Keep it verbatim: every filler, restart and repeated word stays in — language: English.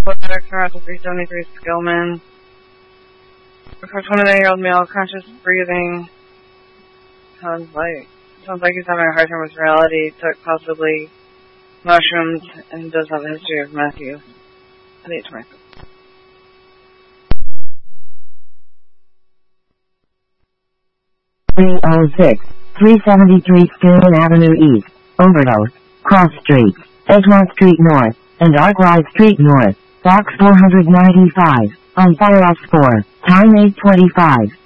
Paramedics are at the three seventy-three Skillman. For twenty-nine-year-old male, conscious breathing. Sounds like sounds like he's having a hard time with reality. Took possibly mushrooms and does have a history of meth use. At eight twenty-six. three oh six, three seventy-three Skillman Avenue East, Overdose, Cross Street, Edgemont Street North, and Arkwright Street North, box four ninety-five, on Fire Ops four, time eight twenty-five.